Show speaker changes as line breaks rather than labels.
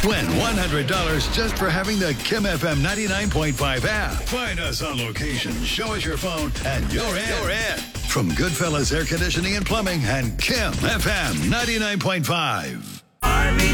Win $100 just for having the Kim FM 99.5 app. Find us on location, show us your phone, and you're in. From Goodfellas Air Conditioning and Plumbing and Kim FM 99.5.
Army